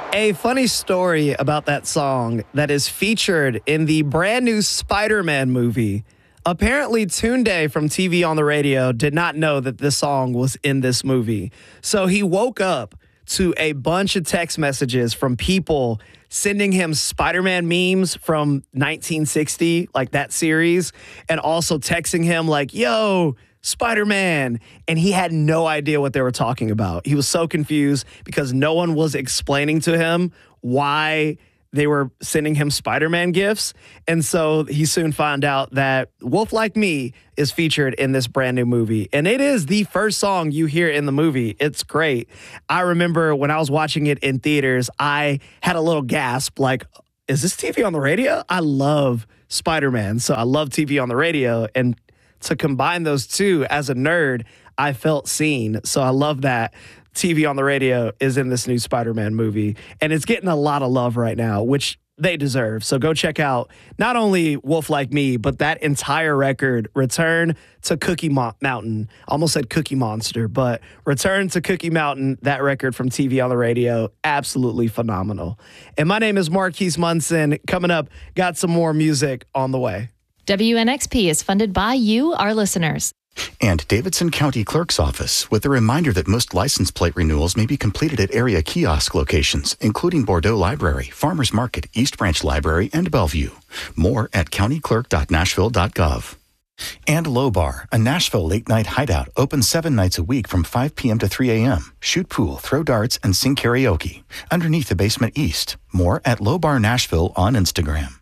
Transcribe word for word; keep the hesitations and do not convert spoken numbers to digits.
A funny story about that song that is featured in the brand new Spider-Man movie. Apparently, Tunde from T V on the Radio did not know that this song was in this movie. So he woke up to a bunch of text messages from people sending him Spider-Man memes from nineteen sixty, like that series, and also texting him like, yo, Spider-Man. And he had no idea what they were talking about. He was so confused because no one was explaining to him why they were sending him Spider-Man gifts. And so he soon found out that Wolf Like Me is featured in this brand new movie. And it is the first song you hear in the movie. It's great. I remember when I was watching it in theaters, I had a little gasp like, is this T V on the radio? I love Spider-Man. So I love T V on the radio. And to combine those two as a nerd, I felt seen. So I love that T V on the Radio is in this new Spider-Man movie. And it's getting a lot of love right now, which they deserve. So go check out not only Wolf Like Me, but that entire record, Return to Cookie Mo- Mountain. Almost said Cookie Monster, but Return to Cookie Mountain, that record from T V on the Radio, absolutely phenomenal. And my name is Marquise Munson. Coming up, got some more music on the way. W N X P is funded by you, our listeners. And Davidson County Clerk's Office with a reminder that most license plate renewals may be completed at area kiosk locations, including Bordeaux Library, Farmers Market, East Branch Library, and Bellevue. More at county clerk dot nashville dot gov. And Low Bar, a Nashville late-night hideout, open seven nights a week from five p.m. to three a.m. Shoot pool, throw darts, and sing karaoke. Underneath the basement east. More at Low Bar Nashville on Instagram.